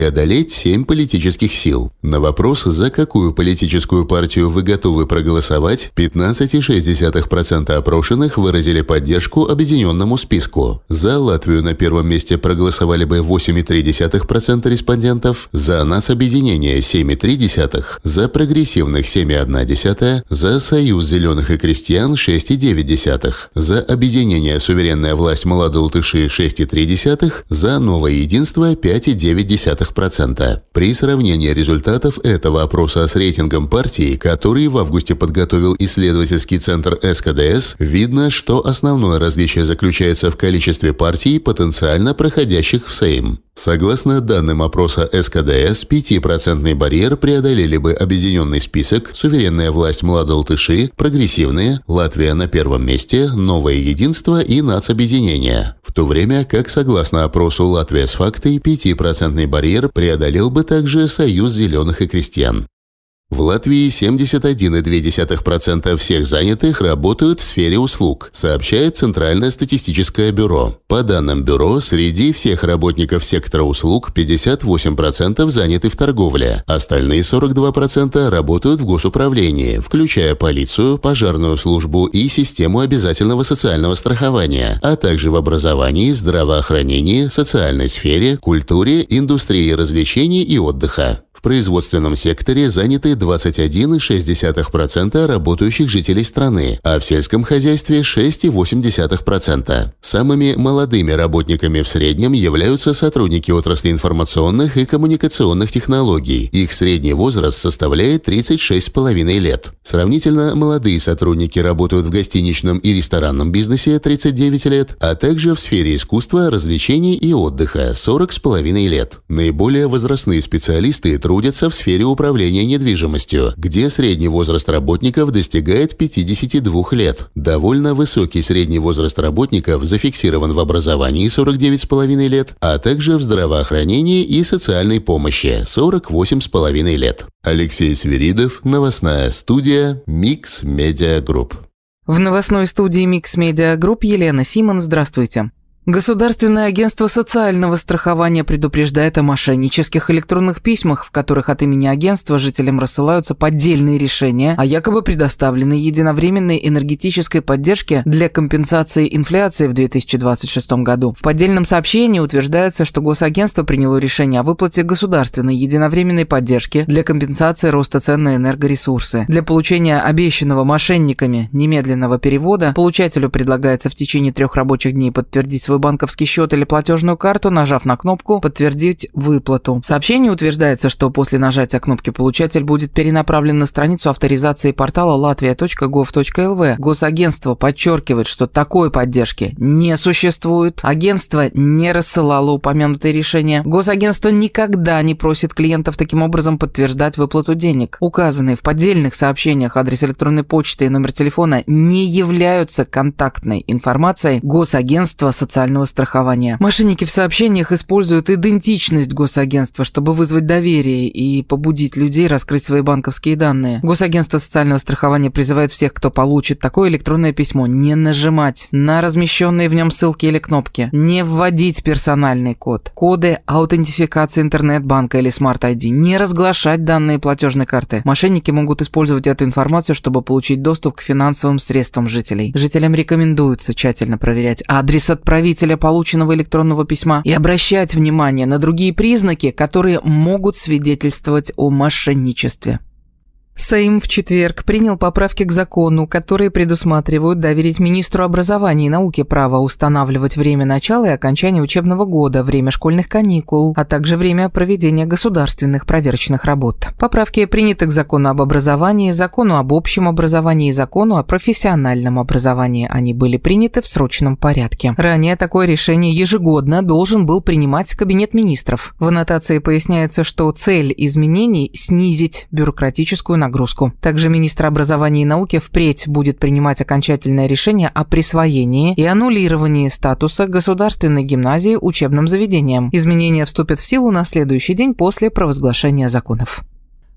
одолеть 7 политических сил. На вопрос, за какую политическую партию вы готовы проголосовать, 15,6% опрошенных выразили поддержку объединенному списку. За Латвию на первом месте проголосовали бы 8,3% респондентов, за нацобъединение 7,3%, за прогрессивных 7,1%, за Союз зеленых и крестьян 6,9%, за объединение «Суверенная власть Молодые-Латыши» 6,3%, за Новое единство 5,9%. При сравнении результатов этого опроса с рейтингом партий, который в августе подготовил исследовательский центр СКДС, видно, что основное различие заключается в количестве партий, потенциально проходящих в Сейм. Согласно данным опроса СКДС, 5% барьер преодолели бы объединенный список, суверенная власть Молодые-Латыши, прогрессивные, Латвия на первом месте, Новое единство и нацобъединение. В то время как, согласно опросу «Латвия с фактой», 5% барьер преодолел бы также Союз зеленых и крестьян. В Латвии 71,2% всех занятых работают в сфере услуг, сообщает Центральное статистическое бюро. По данным бюро, среди всех работников сектора услуг 58% заняты в торговле, остальные 42% работают в госуправлении, включая полицию, пожарную службу и систему обязательного социального страхования, а также в образовании, здравоохранении, социальной сфере, культуре, индустрии развлечений и отдыха. В производственном секторе заняты 21,6% работающих жителей страны, а в сельском хозяйстве 6,8%. Самыми молодыми работниками в среднем являются сотрудники отрасли информационных и коммуникационных технологий. Их средний возраст составляет 36,5 лет. Сравнительно молодые сотрудники работают в гостиничном и ресторанном бизнесе 39 лет, а также в сфере искусства, развлечений и отдыха 40,5 лет. Наиболее возрастные специалисты трудятся в сфере управления недвижимостью, где средний возраст работников достигает 52 лет. Довольно высокий средний возраст работников зафиксирован в образовании 49,5 лет, а также в здравоохранении и социальной помощи 48,5 лет. Алексей Свиридов, новостная студия Mix Media Group. В новостной студии Mix Media Group Елена Симон, здравствуйте. Государственное агентство социального страхования предупреждает о мошеннических электронных письмах, в которых от имени агентства жителям рассылаются поддельные решения о якобы предоставленной единовременной энергетической поддержке для компенсации инфляции в 2026 году. В поддельном сообщении утверждается, что госагентство приняло решение о выплате государственной единовременной поддержки для компенсации роста цен на энергоресурсы. Для получения обещанного мошенниками немедленного перевода получателю предлагается в течение 3 рабочих дней подтвердить свой банковский счет или платежную карту, нажав на кнопку «Подтвердить выплату». В сообщении утверждается, что после нажатия кнопки получатель будет перенаправлен на страницу авторизации портала latvia.gov.lv. Госагентство подчеркивает, что такой поддержки не существует. Агентство не рассылало упомянутые решения. Госагентство никогда не просит клиентов таким образом подтверждать выплату денег. Указанные в поддельных сообщениях адрес электронной почты и номер телефона не являются контактной информацией Госагентства социального страхования. Мошенники в сообщениях используют идентичность госагентства, чтобы вызвать доверие и побудить людей раскрыть свои банковские данные. Госагентство социального страхования призывает всех, кто получит такое электронное письмо, не нажимать на размещенные в нем ссылки или кнопки, не вводить персональный код, коды аутентификации интернет-банка или Smart ID, не разглашать данные платежной карты. Мошенники могут использовать эту информацию, чтобы получить доступ к финансовым средствам жителей. Жителям рекомендуется тщательно проверять адрес отправителя полученного электронного письма и обращать внимание на другие признаки, которые могут свидетельствовать о мошенничестве. Сейм в четверг принял поправки к закону, которые предусматривают доверить министру образования и науки право устанавливать время начала и окончания учебного года, время школьных каникул, а также время проведения государственных проверочных работ. Поправки приняты к закону об образовании, закону об общем образовании и закону о профессиональном образовании. Они были приняты в срочном порядке. Ранее такое решение ежегодно должен был принимать Кабинет министров. В аннотации поясняется, что цель изменений – снизить бюрократическую нагрузку. Также министр образования и науки впредь будет принимать окончательное решение о присвоении и аннулировании статуса государственной гимназии учебным заведением. Изменения вступят в силу на следующий день после провозглашения законов.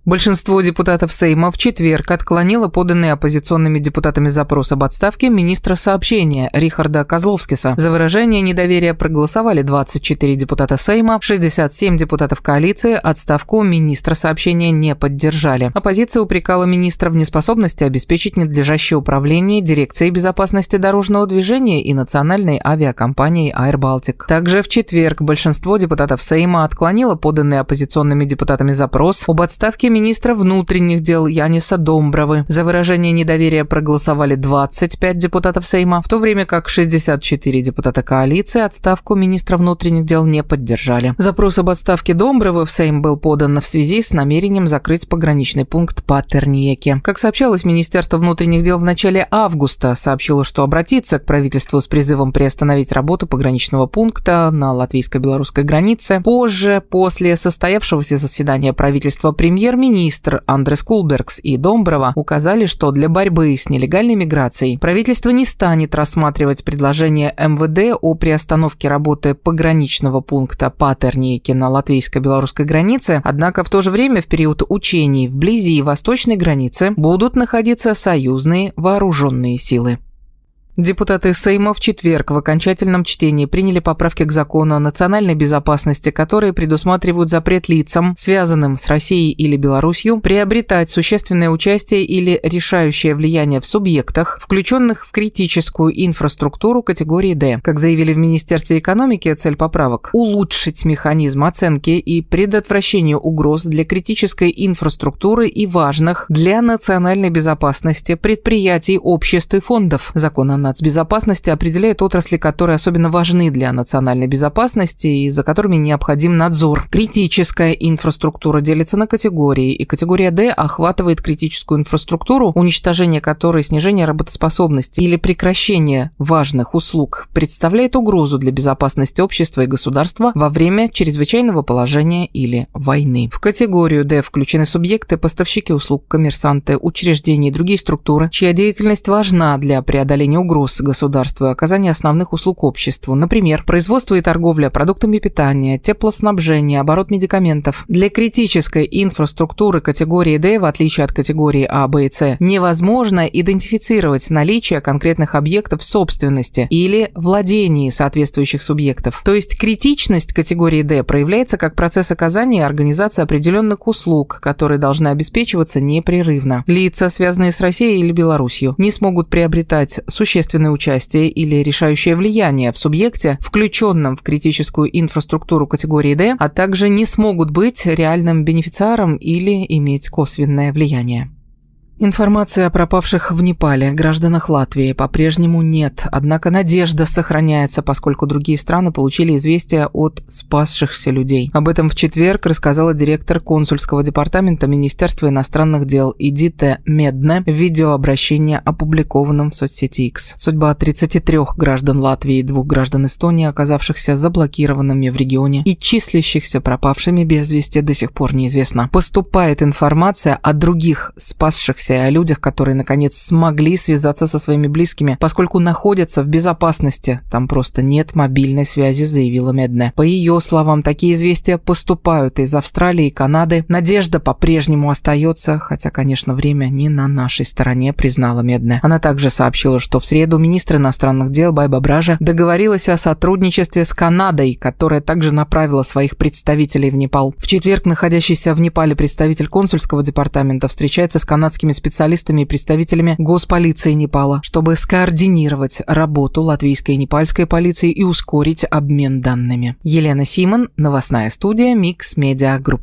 Большинство депутатов Сейма в четверг отклонило поданный оппозиционными депутатами запрос об отставке министра сообщения Рихарда Козловскиса. За выражение недоверия проголосовали 24 депутата Сейма, 67 депутатов коалиции отставку министра сообщения не поддержали. Оппозиция упрекала министра в неспособности обеспечить надлежащее управление Дирекцией безопасности дорожного движения и национальной авиакомпанией Air Baltic. Также в четверг большинство депутатов Сейма отклонило поданный оппозиционными депутатами запрос об отставке министра внутренних дел Яниса Домбровы. За выражение недоверия проголосовали 25 депутатов Сейма, в то время как 64 депутата коалиции отставку министра внутренних дел не поддержали. Запрос об отставке Домбровы в Сейм был подан в связи с намерением закрыть пограничный пункт Патерниеке. Как сообщалось, Министерство внутренних дел в начале августа сообщило, что обратится к правительству с призывом приостановить работу пограничного пункта на латвийско-белорусской границе. Позже, после состоявшегося заседания правительства, премьер-министр Андрес Кулбергс и Домброва указали, что для борьбы с нелегальной миграцией правительство не станет рассматривать предложение МВД о приостановке работы пограничного пункта Патерниеке на латвийско-белорусской границе, однако в то же время в период учений вблизи восточной границы будут находиться союзные вооруженные силы. Депутаты Сейма в четверг в окончательном чтении приняли поправки к закону о национальной безопасности, которые предусматривают запрет лицам, связанным с Россией или Беларусью, приобретать существенное участие или решающее влияние в субъектах, включенных в критическую инфраструктуру категории D. Как заявили в Министерстве экономики, цель поправок – улучшить механизм оценки и предотвращения угроз для критической инфраструктуры и важных для национальной безопасности предприятий, обществ и фондов. Закон о нацбезопасности определяет отрасли, которые особенно важны для национальной безопасности и за которыми необходим надзор. Критическая инфраструктура делится на категории, и категория D охватывает критическую инфраструктуру, уничтожение которой, снижение работоспособности или прекращение важных услуг представляет угрозу для безопасности общества и государства во время чрезвычайного положения или войны. В категорию D включены субъекты, поставщики услуг, коммерсанты, учреждения и другие структуры, чья деятельность важна для преодоления угроз государству и оказания основных услуг обществу, например, производство и торговля продуктами питания, теплоснабжение, оборот медикаментов. Для критической инфраструктуры категории D, в отличие от категории А, Б и С, невозможно идентифицировать наличие конкретных объектов в собственности или владении соответствующих субъектов. То есть критичность категории D проявляется как процесс оказания и организации определенных услуг, которые должны обеспечиваться непрерывно. Лица, связанные с Россией или Беларусью, не смогут приобретать существенное участие или решающее влияние в субъекте, включенном в критическую инфраструктуру категории D, а также не смогут быть реальным бенефициаром или иметь косвенное влияние. Информации о пропавших в Непале гражданах Латвии по-прежнему нет, однако надежда сохраняется, поскольку другие страны получили известия от спасшихся людей. Об этом в четверг рассказала директор консульского департамента Министерства иностранных дел Эдита Медне в видеообращении, опубликованном в соцсети X. Судьба 33 граждан Латвии и 2 граждан Эстонии, оказавшихся заблокированными в регионе и числящихся пропавшими без вести, до сих пор неизвестна. Поступает информация о других спасшихся и о людях, которые, наконец, смогли связаться со своими близкими, поскольку находятся в безопасности. Там просто нет мобильной связи, заявила Медне. По ее словам, такие известия поступают из Австралии и Канады. Надежда по-прежнему остается, хотя, конечно, время не на нашей стороне, признала Медне. Она также сообщила, что в среду министр иностранных дел Байба Бража договорилась о сотрудничестве с Канадой, которая также направила своих представителей в Непал. В четверг находящийся в Непале представитель консульского департамента встречается с канадскими специалистами и представителями госполиции Непала, чтобы скоординировать работу латвийской и непальской полиции и ускорить обмен данными. Елена Симон, новостная студия Mix Media Group.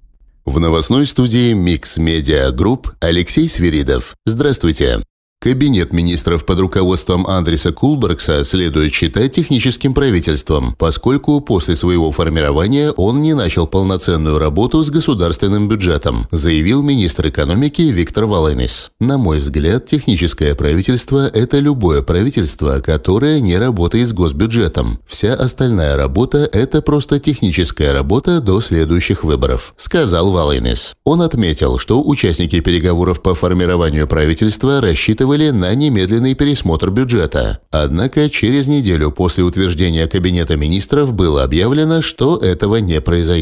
В новостной студии Mix Media Group Алексей Свиридов. Здравствуйте. Кабинет министров под руководством Андреса Кулбергса следует считать техническим правительством, поскольку после своего формирования он не начал полноценную работу с государственным бюджетом, заявил министр экономики Виктор Валенис. На мой взгляд, техническое правительство – это любое правительство, которое не работает с госбюджетом. Вся остальная работа – это просто техническая работа до следующих выборов, сказал Валенис. Он отметил, что участники переговоров по формированию правительства рассчитывали на немедленный пересмотр бюджета. Однако через неделю после утверждения Кабинета министров было объявлено, что этого не произойдет.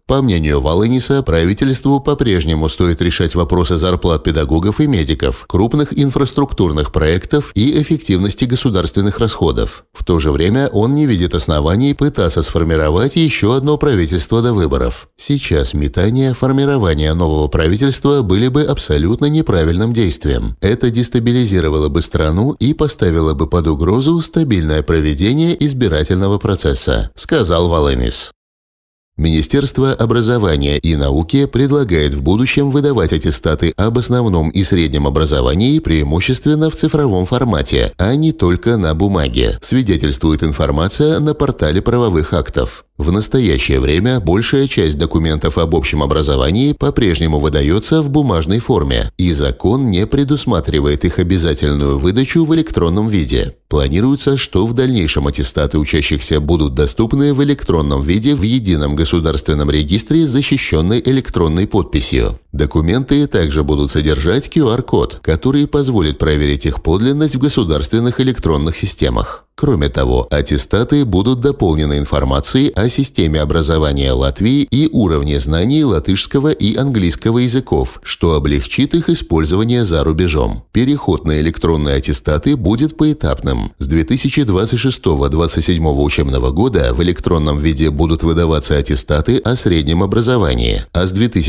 По мнению Волыниса, правительству по-прежнему стоит решать вопросы зарплат педагогов и медиков, крупных инфраструктурных проектов и эффективности государственных расходов. В то же время он не видит оснований пытаться сформировать еще одно правительство до выборов. Сейчас метание формирования нового правительства были бы абсолютно неправильным действием. Это дестабилизировало бы страну и поставило бы под угрозу стабильное проведение избирательного процесса, сказал Волынис. Министерство образования и науки предлагает в будущем выдавать аттестаты об основном и среднем образовании преимущественно в цифровом формате, а не только на бумаге, свидетельствует информация на портале правовых актов. В настоящее время большая часть документов об общем образовании по-прежнему выдается в бумажной форме, и закон не предусматривает их обязательную выдачу в электронном виде. Планируется, что в дальнейшем аттестаты учащихся будут доступны в электронном виде в едином государственном регистре, защищенной электронной подписью. Документы также будут содержать QR-код, который позволит проверить их подлинность в государственных электронных системах. Кроме того, аттестаты будут дополнены информацией о системе образования Латвии и уровне знаний латышского и английского языков, что облегчит их использование за рубежом. Переход на электронные аттестаты будет поэтапным. С 2026-2027 учебного года в электронном виде будут выдаваться аттестаты о среднем образовании, а с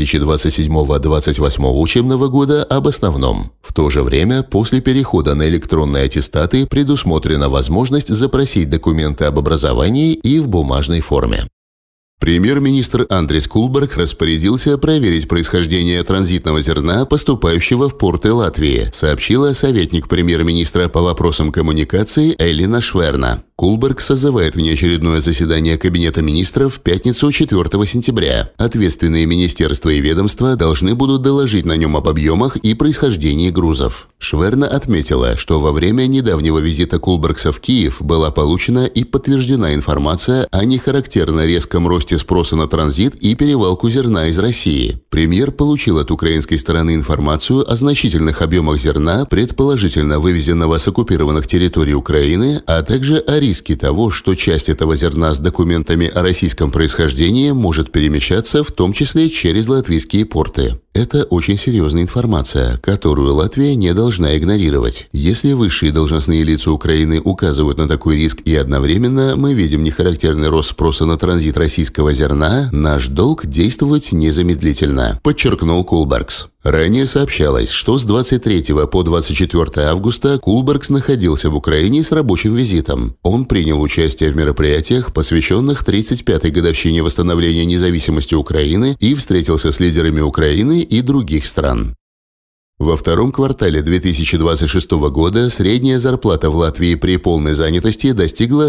2027-2028 учебного года об основном. В то же время, после перехода на электронные аттестаты предусмотрена возможность запросить документы об образовании и в бумажной форме. Премьер-министр Андрис Кулберг распорядился проверить происхождение транзитного зерна, поступающего в порты Латвии, сообщила советник премьер-министра по вопросам коммуникации Элина Шверна. Кулберг созывает внеочередное заседание Кабинета министров в пятницу 4 сентября. Ответственные министерства и ведомства должны будут доложить на нем об объемах и происхождении грузов. Шверна отметила, что во время недавнего визита Кулбергса в Киев была получена и подтверждена информация о нехарактерно резком росте спроса на транзит и перевалку зерна из России. Премьер получил от украинской стороны информацию о значительных объемах зерна, предположительно вывезенного с оккупированных территорий Украины, а также о риске того, что часть этого зерна с документами о российском происхождении может перемещаться, в том числе через латвийские порты. Это очень серьезная информация, которую Латвия не должна игнорировать. Если высшие должностные лица Украины указывают на такой риск и одновременно мы видим нехарактерный рост спроса на транзит российского зерна, наш долг действовать незамедлительно, подчеркнул Кулбергс. Ранее сообщалось, что с 23 по 24 августа Кулбергс находился в Украине с рабочим визитом. Он принял участие в мероприятиях, посвященных 35-й годовщине восстановления независимости Украины, и встретился с лидерами Украины и других стран. Во втором квартале 2026 года средняя зарплата в Латвии при полной занятости достигла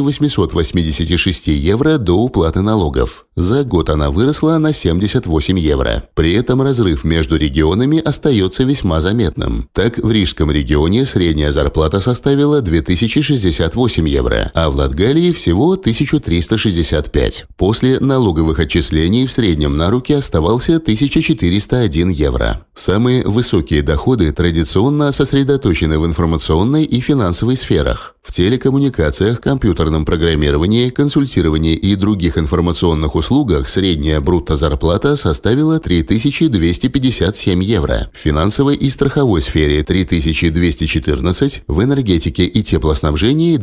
1886 евро до уплаты налогов. За год она выросла на 78 евро. При этом разрыв между регионами остается весьма заметным. Так, в Рижском регионе средняя зарплата составила 2068 евро, а в Латгалии всего 1365. После налоговых отчислений в среднем на руки оставался 1401 евро. Самые высокие доходы традиционно сосредоточены в информационной и финансовой сферах. В телекоммуникациях, компьютерном программировании, консультировании и других информационных услугах средняя брутто-зарплата составила 3257 евро. В финансовой и страховой сфере 3214, в энергетике и теплоснабжении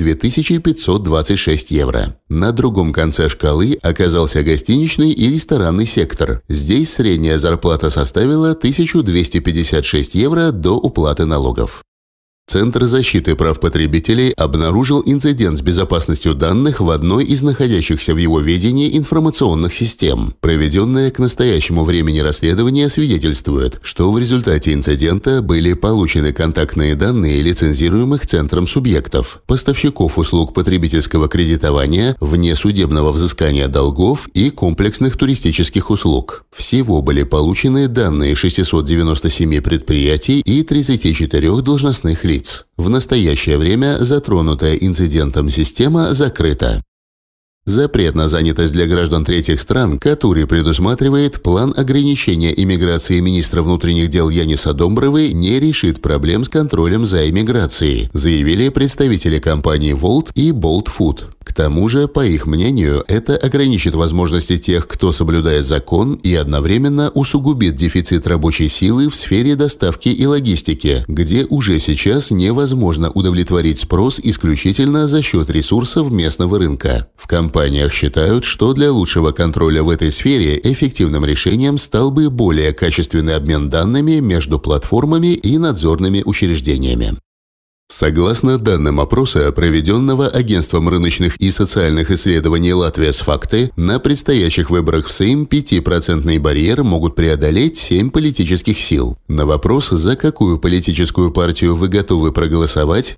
2526 евро. На другом конце шкалы оказался гостиничный и ресторанный сектор. Здесь средняя зарплата составила 1256 евро до уплаты налогов. Центр защиты прав потребителей обнаружил инцидент с безопасностью данных в одной из находящихся в его ведении информационных систем. Проведенное к настоящему времени расследование свидетельствует, что в результате инцидента были получены контактные данные лицензируемых центром субъектов, поставщиков услуг потребительского кредитования, внесудебного взыскания долгов и комплексных туристических услуг. Всего были получены данные 697 предприятий и 34 должностных лиц. В настоящее время затронутая инцидентом система закрыта. Запрет на занятость для граждан третьих стран, который предусматривает план ограничения иммиграции министра внутренних дел Яниса Домбровы, не решит проблем с контролем за иммиграцией, заявили представители компаний Wolt и Bolt Food. К тому же, по их мнению, это ограничит возможности тех, кто соблюдает закон, и одновременно усугубит дефицит рабочей силы в сфере доставки и логистики, где уже сейчас невозможно удовлетворить спрос исключительно за счет ресурсов местного рынка. В компаниях считают, что для лучшего контроля в этой сфере эффективным решением стал бы более качественный обмен данными между платформами и надзорными учреждениями. Согласно данным опроса, проведенного Агентством рыночных и социальных исследований «Латвия с факты», на предстоящих выборах в Сейм 5% барьер могут преодолеть 7 политических сил. На вопрос, за какую политическую партию вы готовы проголосовать,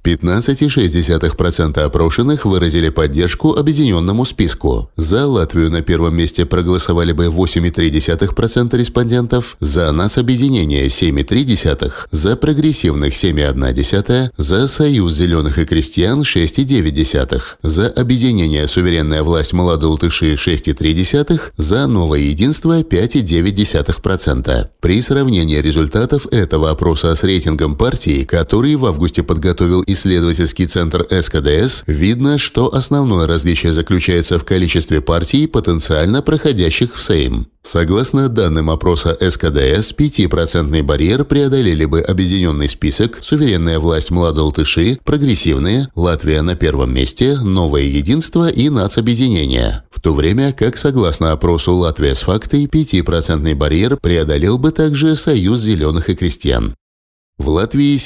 15,6% опрошенных выразили поддержку объединенному списку. За Латвию на первом месте проголосовали бы 8,3% респондентов, за нацобъединение 7,3%, за прогрессивных 7,1%, за Союз зеленых и крестьян 6,9%, за объединение «Суверенная власть Молодылтыши» 6,3%, за Новое единство 5,9%. При сравнении результатов этого опроса с рейтингом партий, который в августе подготовил исследовательский центр СКДС, видно, что основное различие заключается в количестве партий, потенциально проходящих в Сейм. Согласно данным опроса СКДС, 5% барьер преодолели бы объединенный список, суверенная власть Молодылтыши, прогрессивные, Латвия на первом месте, Новое единство и нацобъединение. В то время как, согласно опросу «Латвия с фактой», 5% барьер преодолел бы также Союз зеленых и крестьян. В Латвии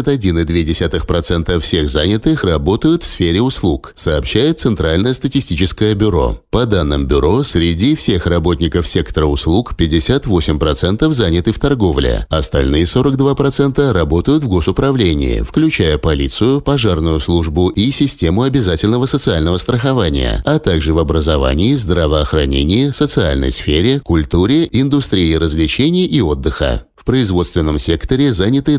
71,2% всех занятых работают в сфере услуг, сообщает Центральное статистическое бюро. По данным бюро, среди всех работников сектора услуг 58% заняты в торговле, остальные 42% работают в госуправлении, включая полицию, пожарную службу и систему обязательного социального страхования, а также в образовании, здравоохранении, социальной сфере, культуре, индустрии развлечений и отдыха. В производственном секторе заняты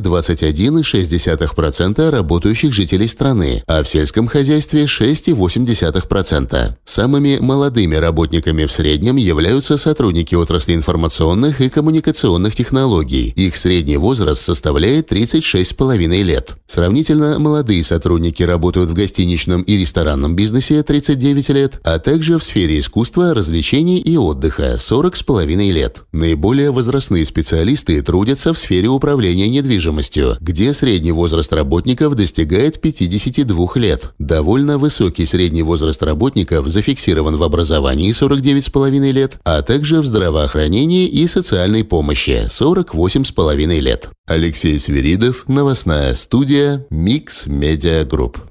21,6% работающих жителей страны, а в сельском хозяйстве 6,8%. Самыми молодыми работниками в среднем являются сотрудники отрасли информационных и коммуникационных технологий. Их средний возраст составляет 36,5 лет. Сравнительно молодые сотрудники работают в гостиничном и ресторанном бизнесе 39 лет, а также в сфере искусства, развлечений и отдыха 40,5 лет. Наиболее возрастные специалисты трудятся в сфере управления недвижимостью, где средний возраст работников достигает 52 лет. Довольно высокий средний возраст работников зафиксирован в образовании 49,5 лет, а также в здравоохранении и социальной помощи 48,5 лет. Алексей Свиридов, новостная студия Mix Media Group.